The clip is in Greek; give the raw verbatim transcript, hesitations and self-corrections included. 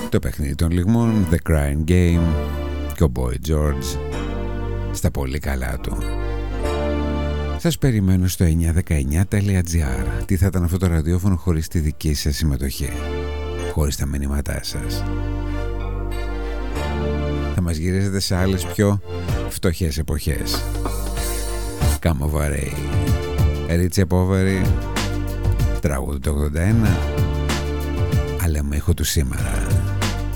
Το παιχνίδι των λιγμών, The Crying Game και ο Boy George στα πολύ καλά του. Σας περιμένω στο εννιά δεκαεννιά τελεία τζι άρ. Τι θα ήταν αυτό το ραδιόφωνο χωρίς τη δική σας συμμετοχή, χωρίς τα μηνύματά σας? Θα μας γυρίζετε σε άλλες πιο φτωχές εποχές. Καμοβαρέι, Ρίτσια Πόβερη, τραγούδι το ογδόντα ένα, αλλά με ήχο του σήμερα.